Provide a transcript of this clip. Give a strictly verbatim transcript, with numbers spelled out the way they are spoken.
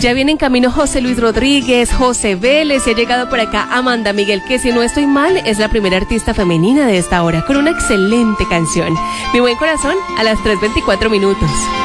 Ya viene en camino José Luis Rodríguez, José Vélez y ha llegado por acá Amanda Miguel, que si no estoy mal es la primera artista femenina de esta hora, con una excelente canción. Mi buen corazón a las tres veinticuatro minutos.